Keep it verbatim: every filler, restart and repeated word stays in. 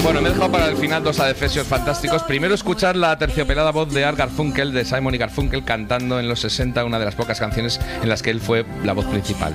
Bueno, me he dejado para el final dos adefesios fantásticos. Primero, escuchar la terciopelada voz de Art Garfunkel, de Simon y Garfunkel, cantando en los sesenta una de las pocas canciones en las que él fue la voz principal.